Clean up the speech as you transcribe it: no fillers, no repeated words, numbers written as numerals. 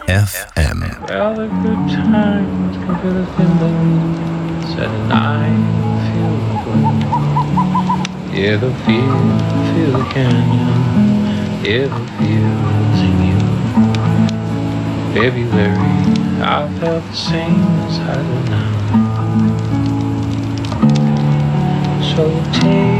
FM. Well, the good times can feel the feelings, and I feel the blue. Yeah, the feel the canyon. Yeah, the feels in you. February, I felt the same as I do now. So take